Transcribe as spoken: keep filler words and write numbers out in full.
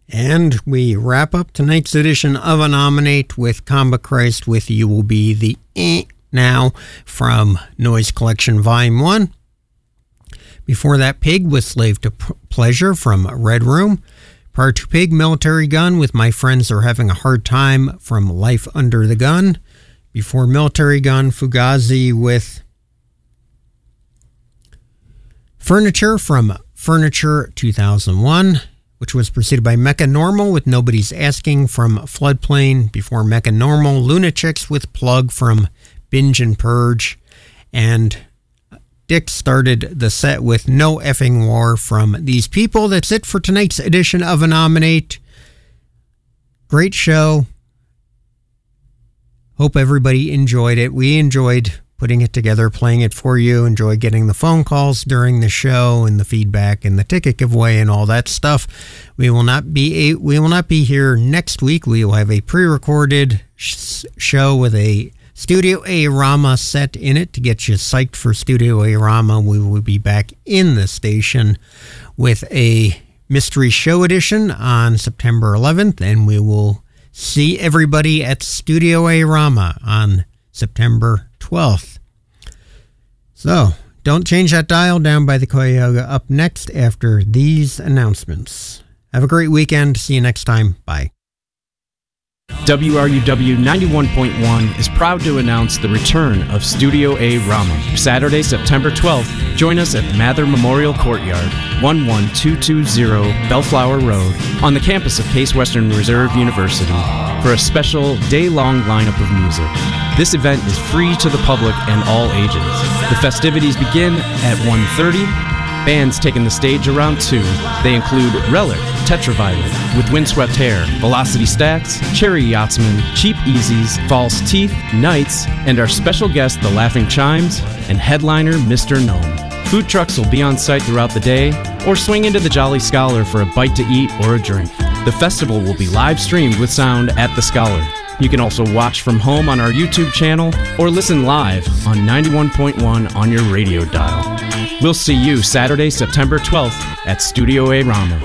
And we wrap up tonight's edition of Anominate with Combat Christ with You Will Be the Eh Now from Noise Collection Volume one. Before that, Pig with Slave to P- Pleasure from Red Room. Prior to Pig, Military Gun with My Friends Are Having a Hard Time from Life Under the Gun. Before Military Gun, Fugazi with Furniture from Furniture two thousand one, which was preceded by Mecha Normal with Nobody's Asking from Floodplain. Before Mecha Normal, Lunatics with Plug from Binge and Purge. And Dick started the set with No Effing War from These People. That's it for tonight's edition of Anominate. Great show. Hope everybody enjoyed it. We enjoyed putting it together, playing it for you. Enjoyed getting the phone calls during the show and the feedback and the ticket giveaway and all that stuff. We will not be a, we will not be here next week. We will have a pre-recorded sh- show with a Studio A-Rama set in it to get you psyched for Studio A-Rama. We will be back in the station with a mystery show edition on September eleventh, and we will see everybody at Studio A-Rama on September twelfth. So, don't change that dial. Down by the Cuyahoga up next after these announcements. Have a great weekend. See you next time. Bye. W R U W ninety-one point one is proud to announce the return of Studio A-Rama. Saturday, September twelfth, join us at the Mather Memorial Courtyard, one one two two zero Bellflower Road, on the campus of Case Western Reserve University, for a special day-long lineup of music. This event is free to the public and all ages. The festivities begin at one thirty. Bands taking the stage around two. They include Relic, Tetraviolet, With Windswept Hair, Velocity Stacks, Cherry Yachtsman, Cheap Easies, False Teeth, Knights, and our special guest, The Laughing Chimes, and headliner, Mister Gnome. Food trucks will be on site throughout the day, or swing into the Jolly Scholar for a bite to eat or a drink. The festival will be live streamed with sound at the Scholar. You can also watch from home on our YouTube channel, or listen live on ninety-one point one on your radio dial. We'll see you Saturday, September twelfth at Studio A-Rama.